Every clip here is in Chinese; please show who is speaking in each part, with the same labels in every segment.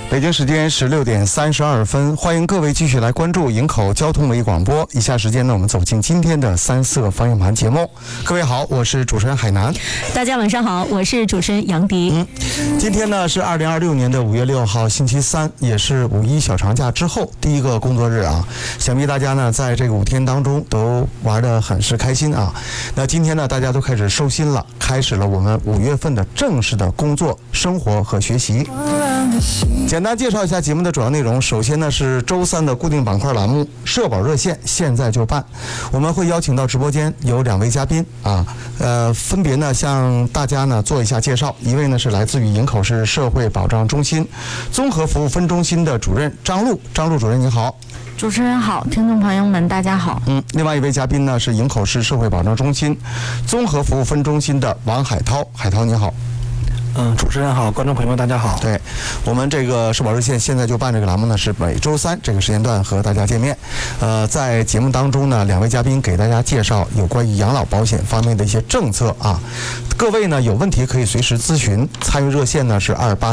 Speaker 1: 北京时间16点32分，欢迎各位继续来关注营口交通文艺广播。以下时间呢，我们走进今天的三色方向盘节目。各位好，我是主持人海南。
Speaker 2: 大家晚上好，我是主持人杨迪。
Speaker 1: 今天呢是2026年的5月6号，星期三，也是五一小长假之后第一个工作日啊。想必大家呢在这个5天当中都玩得很是开心啊。那今天呢，大家都开始收心了，开始了我们5月份的正式的工作、生活和学习。简单介绍一下节目的主要内容。首先呢是周三的固定板块栏目社保热线现在就办，我们会邀请到直播间有2位嘉宾啊，分别呢向大家呢做一下介绍。一位呢是来自于营口市社会保障中心综合服务分中心的主任张璐主任您好。
Speaker 3: 主持人好，听众朋友们大家好。
Speaker 1: 另外一位嘉宾呢是营口市社会保障中心综合服务分中心的王海涛您好。
Speaker 4: 主持人好，观众朋友们大家好。
Speaker 1: 对，我们这个社保热线现在就办这个栏目呢，是每周三这个时间段和大家见面。在节目当中呢，2位嘉宾给大家介绍有关于养老保险方面的一些政策啊。各位呢有问题可以随时咨询，参与热线呢是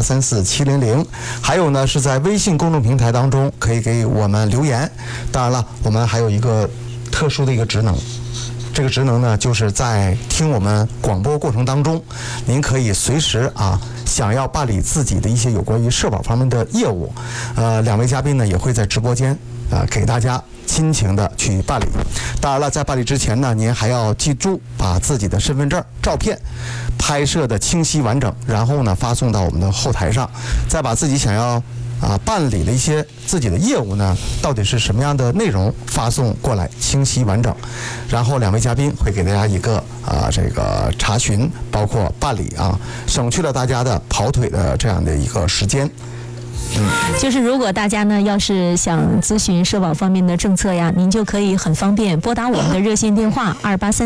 Speaker 1: 2834700，还有呢是在微信公众平台当中可以给我们留言。当然了，我们还有一个特殊的一个职能。这个职能呢，就是在听我们广播过程当中，您可以随时想要办理自己的一些有关于社保方面的业务，2位嘉宾呢也会在直播间给大家亲情的去办理。当然了，在办理之前呢，您还要记住把自己的身份证照片拍摄的清晰完整，然后呢发送到我们的后台上，再把自己想要办理的一些自己的业务呢，到底是什么样的内容发送过来，清晰完整。然后2位嘉宾会给大家一个这个查询，包括办理省去了大家的跑腿的这样的一个时间。
Speaker 2: 就是如果大家呢要是想咨询社保方面的政策呀，您就可以很方便拨打我们的热线电话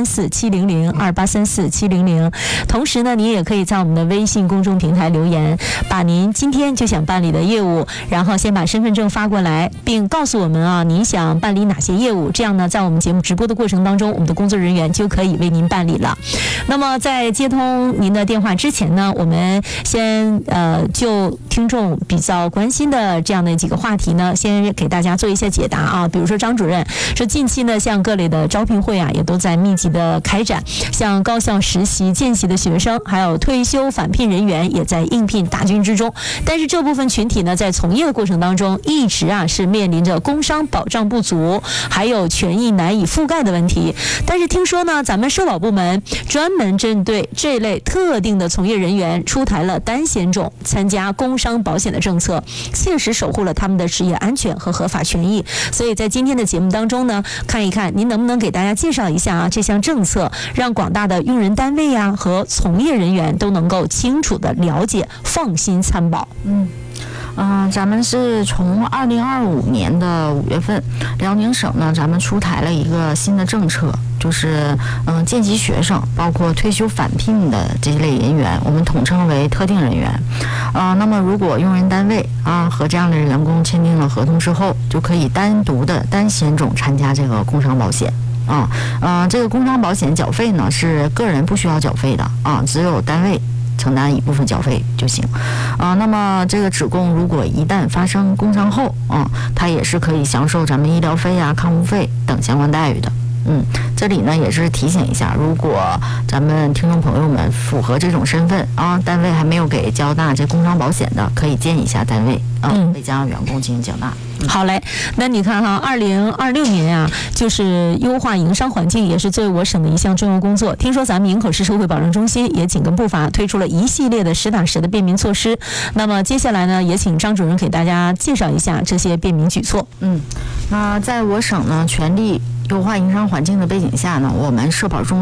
Speaker 2: 2834700，2834700。同时呢，您也可以在我们的微信公众平台留言，把您今天就想办理的业务，然后先把身份证发过来，并告诉我们您想办理哪些业务。这样呢，在我们节目直播的过程当中，我们的工作人员就可以为您办理了。那么在接通您的电话之前呢，我们先就听众比较关心的这样的几个话题呢，先给大家做一些解答比如说张主任说，近期呢像各类的招聘会也都在密集的开展，像高校实习见习的学生，还有退休返聘人员也在应聘大军之中。但是这部分群体呢，在从业的过程当中，一直是面临着工伤保障不足，还有权益难以覆盖的问题。但是听说呢，咱们社保部门专门针对这类特定的从业人员出台了单险种参加工伤保险的政策，切实守护了他们的职业安全和合法权益。所以在今天的节目当中呢，看一看您能不能给大家介绍一下这项政策，让广大的用人单位和从业人员都能够清楚的了解，放心参保。
Speaker 3: 咱们是从2025年的5月份，辽宁省呢，咱们出台了一个新的政策，就是见习学生，包括退休返聘的这类人员，我们统称为特定人员。那么如果用人单位和这样的员工签订了合同之后，就可以单独的单险种参加这个工伤保险。这个工伤保险缴费呢是个人不需要缴费的只有单位承担一部分缴费就行那么这个职工如果一旦发生工伤后他也是可以享受咱们医疗费看护费等相关待遇的。这里呢也是提醒一下，如果咱们听众朋友们符合这种身份单位还没有给交纳这工伤保险的，可以建议一下单位为将员工进行缴纳。
Speaker 2: 好嘞，那你看2026年就是优化营商环境，也是作为我省的一项重要工作。听说咱们营口市社会保障中心也紧跟步伐，推出了一系列的实打实的便民措施。那么接下来呢，也请张主任给大家介绍一下这些便民举措。
Speaker 3: 那在我省呢全力优化营商环境的背景下呢，我们社保中